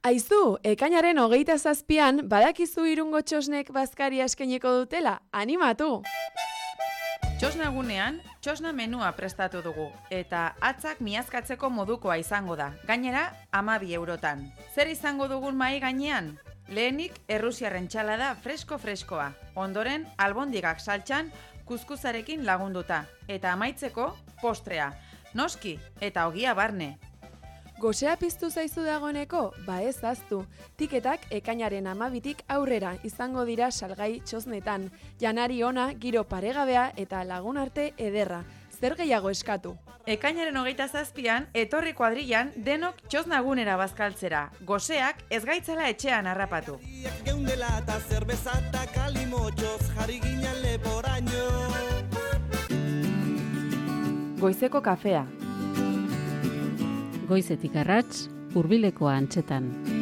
Aizu, ekainaren 27an badakizu Irungo txosnek bazkaria eskainiko dutela, animatu! Txosnagunean, txosna menua prestatu dugu, eta atzak miazkatzeko modukoa izango da, gainera 12 eurotan. Zer izango dugun mahai gainean? Lehenik errusiarren txalada fresko-freskoa, ondoren albondigak saltxan kuzkuzarekin lagunduta, eta amaitzeko postrea, noski eta ogia barne. Gosea piztu zaizu dagoeneko? Ba ez ahaztu. Tiketak ekainaren 12tik aurrera izango dira salgai txosnetan. Janari ona, giro paregabea eta lagun arte ederra. Zer gehiago eskatu? Ekainaren 27an, etorri kuadrillan denok txosnagunera bazkaltzera. Goseak ez gaitzala etxean harrapatu. Goizeko kafea. Goizetik arrats, hurbileko antzetan.